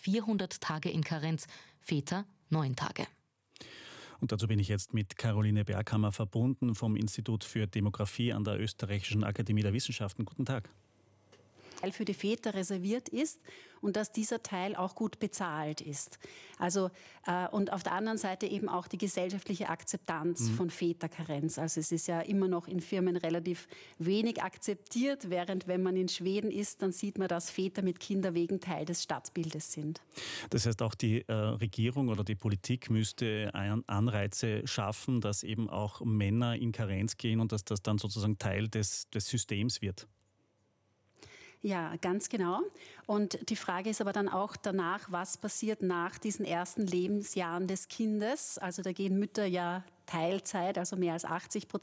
400 Tage in Karenz, Väter 9 Tage. Und dazu bin ich jetzt mit Caroline Berghammer verbunden vom Institut für Demografie an der Österreichischen Akademie der Wissenschaften. Guten Tag. Für die Väter reserviert ist und dass dieser Teil auch gut bezahlt ist. Also und auf der anderen Seite eben auch die gesellschaftliche Akzeptanz von Väterkarenz. Also es ist ja immer noch in Firmen relativ wenig akzeptiert, während wenn man in Schweden ist, dann sieht man, dass Väter mit Kinderwegen Teil des Stadtbildes sind. Das heißt, auch die Regierung oder die Politik müsste Anreize schaffen, dass eben auch Männer in Karenz gehen und dass das dann sozusagen Teil des Systems wird. Ja, ganz genau. Und die Frage ist aber dann auch danach, was passiert nach diesen ersten Lebensjahren des Kindes? Also da gehen Mütter ja Teilzeit, also mehr als 80%